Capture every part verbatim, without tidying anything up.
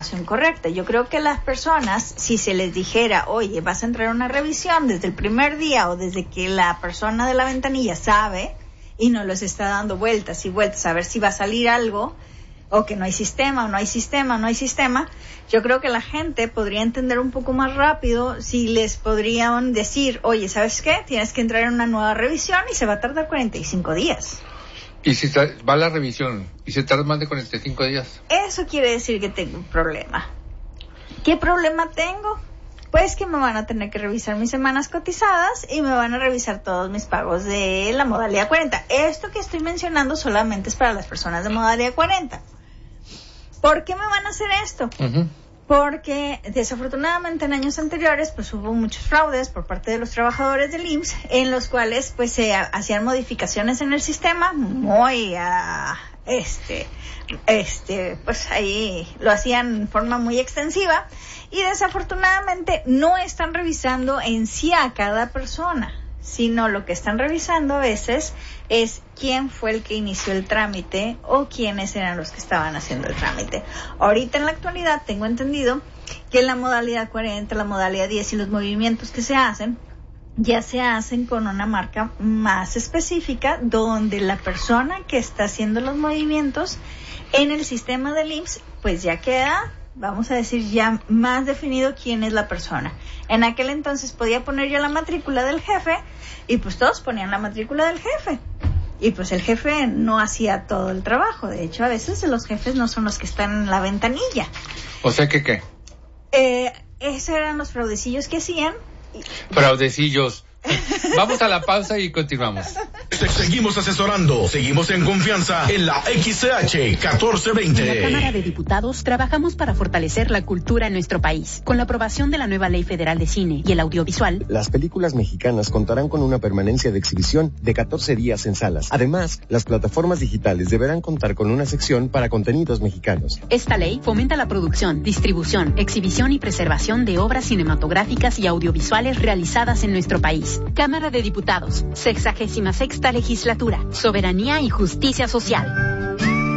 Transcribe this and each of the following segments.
información correcta. Yo creo que las personas, si se les dijera, oye, vas a entrar a una revisión desde el primer día o desde que la persona de la ventanilla sabe y no los está dando vueltas y vueltas a ver si va a salir algo, o que no hay sistema, o no hay sistema, o no hay sistema, yo creo que la gente podría entender un poco más rápido si les podrían decir, oye, ¿sabes qué? Tienes que entrar en una nueva revisión y se va a tardar cuarenta y cinco días. ¿Y si va la revisión y se tarda más de cuarenta y cinco días? Eso quiere decir que tengo un problema. ¿Qué problema tengo? Pues que me van a tener que revisar mis semanas cotizadas y me van a revisar todos mis pagos de la modalidad cuarenta. Esto que estoy mencionando solamente es para las personas de modalidad cuarenta. ¿Por qué me van a hacer esto? Uh-huh. Porque desafortunadamente en años anteriores pues hubo muchos fraudes por parte de los trabajadores del I M S S en los cuales pues se hacían modificaciones en el sistema muy uh, este este pues ahí lo hacían en forma muy extensiva y desafortunadamente no están revisando en sí a cada persona, sino lo que están revisando a veces es quién fue el que inició el trámite o quiénes eran los que estaban haciendo el trámite. Ahorita en la actualidad tengo entendido que la modalidad cuarenta, la modalidad diez y los movimientos que se hacen ya se hacen con una marca más específica donde la persona que está haciendo los movimientos en el sistema del I M S S pues ya queda, vamos a decir, ya más definido quién es la persona. En aquel entonces podía poner yo la matrícula del jefe y pues todos ponían la matrícula del jefe. Y pues el jefe no hacía todo el trabajo. De hecho, a veces los jefes no son los que están en la ventanilla. O sea que, ¿qué? Eh, esos eran los fraudecillos que hacían. Fraudecillos. Vamos a la pausa y continuamos. Seguimos asesorando, seguimos en confianza en la X C H catorce veinte. En la Cámara de Diputados trabajamos para fortalecer la cultura en nuestro país. Con la aprobación de la nueva Ley Federal de Cine y el Audiovisual, las películas mexicanas contarán con una permanencia de exhibición de catorce días en salas. Además, las plataformas digitales deberán contar con una sección para contenidos mexicanos. Esta ley fomenta la producción, distribución, exhibición y preservación de obras cinematográficas y audiovisuales realizadas en nuestro país. Cámara de Diputados, sexagésima sexta legislatura, soberanía y justicia social.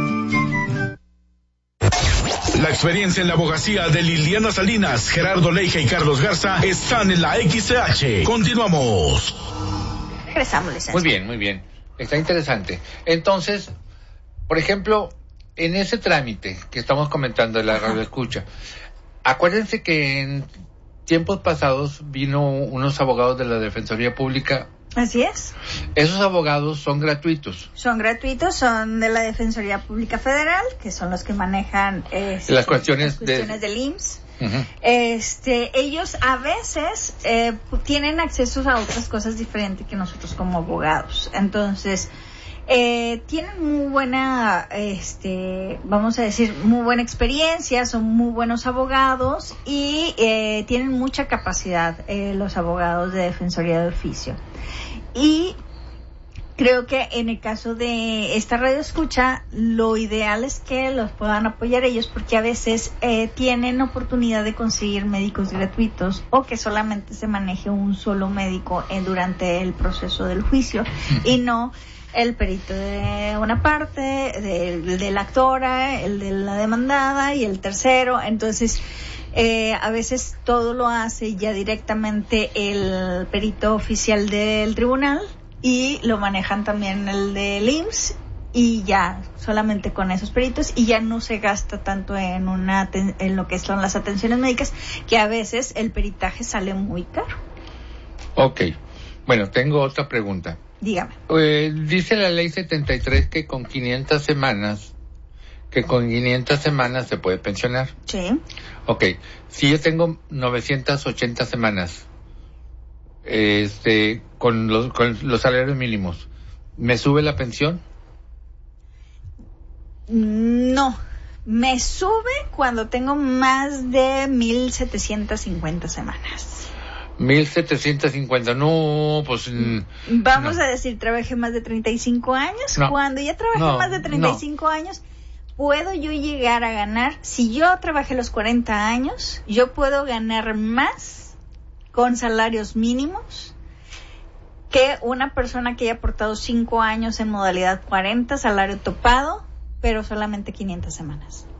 La experiencia en la abogacía de Liliana Salinas, Gerardo Leija y Carlos Garza están en la X C H. Continuamos. Regresamos, licenciado. Muy bien, muy bien. Está interesante. Entonces, por ejemplo, en ese trámite que estamos comentando de la radio escucha, acuérdense que en tiempos pasados vino unos abogados de la Defensoría Pública. Así es. Esos abogados son gratuitos. Son gratuitos, son de la Defensoría Pública Federal, que son los que manejan este, las cuestiones, las cuestiones de... del I M S S. Uh-huh. Este, ellos a veces eh, tienen acceso a otras cosas diferentes que nosotros como abogados. Entonces, Eh, tienen muy buena, este, vamos a decir, muy buena experiencia, son muy buenos abogados y eh, tienen mucha capacidad eh, los abogados de Defensoría de Oficio. Y creo que en el caso de esta radio escucha, lo ideal es que los puedan apoyar ellos porque a veces eh, tienen oportunidad de conseguir médicos gratuitos o que solamente se maneje un solo médico eh, durante el proceso del juicio y no el perito de una parte, de, de la actora, el de la demandada y el tercero. Entonces, eh, a veces todo lo hace ya directamente el perito oficial del tribunal y lo manejan también el del I M S S y ya solamente con esos peritos y ya no se gasta tanto en una en lo que son las atenciones médicas, que a veces el peritaje sale muy caro. Ok. Bueno, tengo otra pregunta. Dígame. Eh, dice la ley setenta y tres que con quinientas semanas, que con quinientas semanas se puede pensionar. Sí. Ok. Si yo tengo novecientas ochenta semanas, este, con los, con los salarios mínimos, ¿me sube la pensión? No. Me sube cuando tengo más de mil setecientas cincuenta semanas. mil setecientos cincuenta, no, pues... Vamos no. a decir, trabajé más de treinta y cinco años. No. Cuando ya trabajé no, más de treinta y cinco no. años, puedo yo llegar a ganar, si yo trabajé los cuarenta años, yo puedo ganar más con salarios mínimos que una persona que haya aportado cinco años en modalidad cuarenta, salario topado, pero solamente quinientas semanas.